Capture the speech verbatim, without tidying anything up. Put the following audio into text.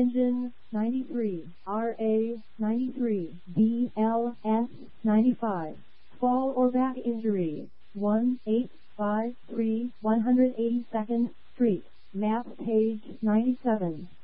Engine, ninety-three. R A, ninety-three. B L S, ninety-five. Fall or back injury, one eight five three one hundred eighty-second Street, map page ninety-seven.